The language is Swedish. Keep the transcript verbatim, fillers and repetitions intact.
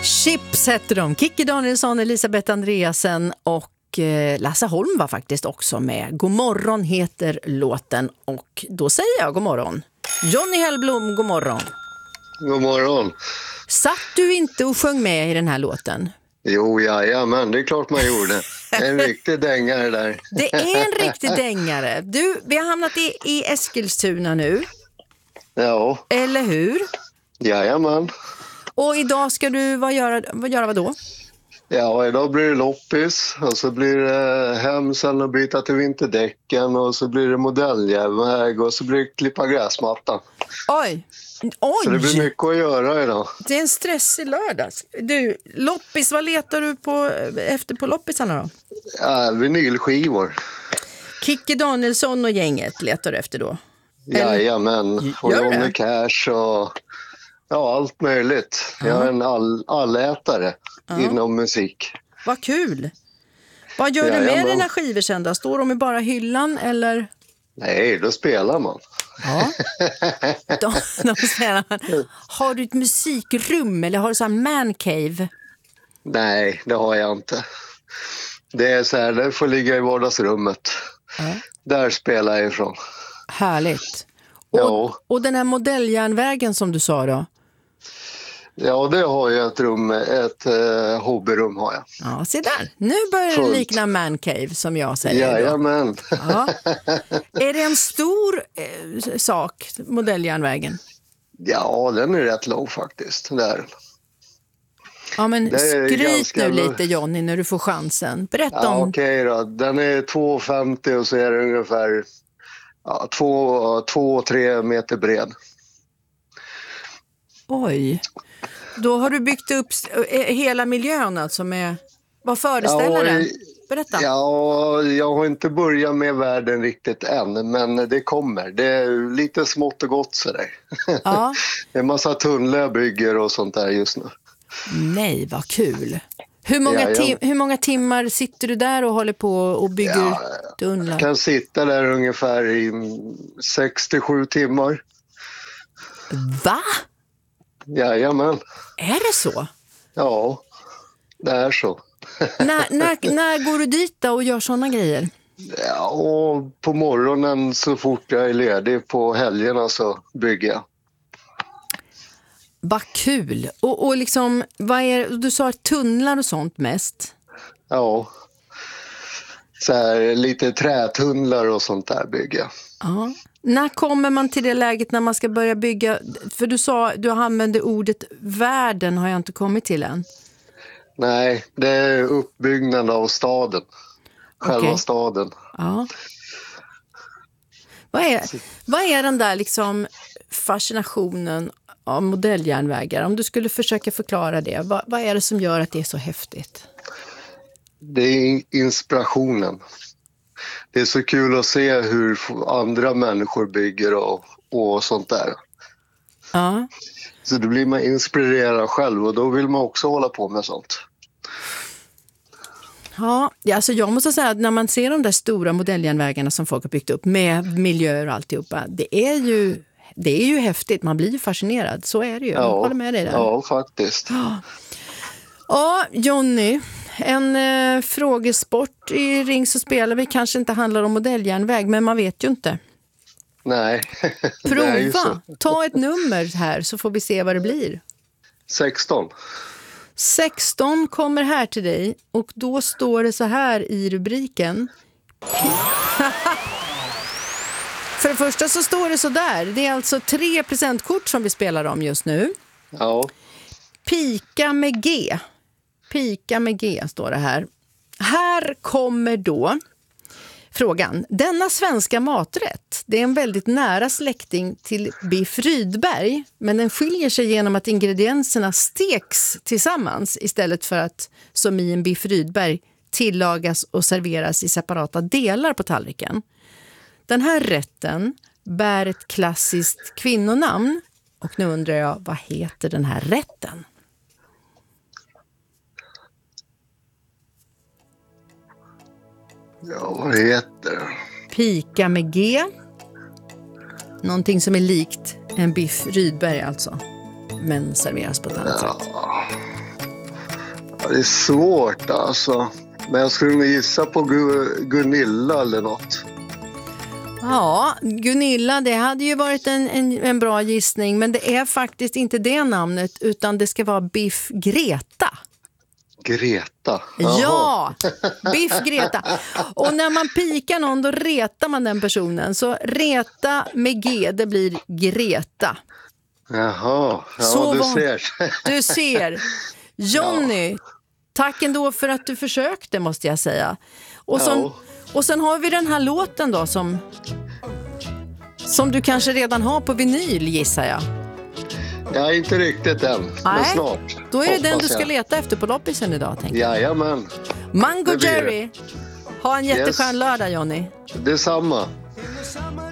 Chips heter de. Kikki Danielsson, Elisabeth Andreasen och eh, Lasse Holm var faktiskt också med. God morgon heter låten och då säger jag god morgon. Johnny Hellblom, god morgon. God morgon. Satt du inte och sjöng med i den här låten? Jo, ja, ja, men det är klart man gjorde. En riktig dängare där. Det är en riktig dängare. Du, vi har hamnat i, i Eskilstuna nu. Ja. Eller hur? Jajamän. Och idag ska du vad göra, vad göra vad då? Ja, idag blir det loppis och så blir det hem sen och byta till vinterdäcken och så blir det modelljärnväg och så blir det klippa gräsmattan. Oj, oj! Så det blir mycket att göra idag. Det är en stressig lördag. Du, loppis, vad letar du på efter på loppisarna då? Ja, vinylskivor. Kikki Danielsson och gänget letar du efter då? Jajamän, och Gör det? Johnny Cash och ja, allt möjligt. Ja. Jag är en all, allätare Ja. inom musik. Vad kul! Vad gör du Jajamän. med dina skivor sen då? Står de i bara hyllan eller? Nej, då spelar man. Ja. De, de spelar man. Har du ett musikrum eller har du så här man cave? Nej, det har jag inte. Det är så här, det får ligga i vardagsrummet. Ja. Där spelar jag ifrån. Härligt. Och, Ja. och den här modelljärnvägen som du sa då? Ja, det har jag ett rum, ett eh, hobbyrum har jag. Ja, se där. Nu börjar det Fullt. likna man cave som jag säger. Då. Jajamän. Ja. Är det en stor eh, sak, modelljärnvägen? Ja, den är rätt lång faktiskt. Där. Ja, men Det är skryt ganska nu lång. lite Johnny när du får chansen. Berätta Ja, om... okej då. Den är två femtio och så är det ungefär ja, två tre meter bred. Oj. Då har du byggt upp eh, hela miljön alltså med... Vad föreställer Ja, den? Berätta. Ja, jag har inte börjat med världen riktigt än, men det kommer. Det är lite smått och gott sådär. Ja. Det är en massa tunnlar jag bygger och sånt där just nu. Nej, vad kul. Hur många, Ja, ja. tim- hur många timmar sitter du där och håller på och bygger Ja, tunnlar? Jag kan sitta där ungefär i sex till sju timmar. Va? Jajamän. Är det så? Ja, det är så. när, när, när går du dit då och gör såna grejer? Ja, och på morgonen så fort jag är ledig, på helgerna så bygger jag. Vad kul. Och, och liksom, vad är, du sa tunnlar och sånt mest. Ja, så här, lite trätunnlar och sånt där bygger jag. Ja. När kommer man till det läget när man ska börja bygga? För du sa, du använde ordet världen, har jag inte kommit till än. Nej, det är uppbyggnad av staden. Själva Okej. staden. Ja. Vad är, vad är den där liksom fascinationen av modelljärnvägar? Om du skulle försöka förklara det, vad, vad är det som gör att det är så häftigt? Det är inspirationen. Det är så kul att se hur andra människor bygger och, och sånt där. Ja. Så då blir man inspirerad själv och då vill man också hålla på med sånt. Ja, alltså jag måste säga att när man ser de där stora modelljärnvägarna som folk har byggt upp med miljöer och alltihopa, det är ju, det är ju häftigt. Man blir ju fascinerad, så är det ju. Jag Ja, håller med dig där. ja faktiskt. Ja, Johnny, en eh, frågesport i Ring så spelar vi kanske inte handlar om modelljärnväg, men man vet ju inte. Nej. Det är ju Prova, så. ta ett nummer här så får vi se vad det blir. sexton. sexton kommer här till dig och då står det så här i rubriken. För det första så står det så där. Det är alltså tre presentkort som vi spelar om just nu. Ja. Pika med G. Pika med G står det här. Här kommer då frågan. Denna svenska maträtt, det är en väldigt nära släkting till biff Rydberg, men den skiljer sig genom att ingredienserna steks tillsammans istället för att, som i en biff Rydberg, tillagas och serveras i separata delar på tallriken. Den här rätten bär ett klassiskt kvinnonamn och nu undrar jag, vad heter den här rätten? Ja, vad heter det? Pika med G. Någonting som är likt en biff Rydberg alltså. Men serveras på ett annat sätt. Ja. Ja, det är svårt alltså. Men jag skulle nog gissa på Gu- Gunilla eller något. Ja, Gunilla, det hade ju varit en, en, en bra gissning, men det är faktiskt inte det namnet, utan det ska vara Biff Greta. Greta. Ja, Biff Greta. Och när man pikar någon, då retar man den personen. Så reta med G, det blir Greta. Jaha, ja, Så du var... ser. Du ser. Johnny, ja. Tack ändå för att du försökte, måste jag säga. Och, så, ja. och sen har vi den här låten då som, som du kanske redan har på vinyl, gissar jag. Ja, inte riktigt än, Nej, men snart. Då är det den du ska jag. leta efter på loppisen idag, tänker jag. Jajamän. Mango Jerry. Ha en jätteskön Yes. lördag, Johnny. Detsamma.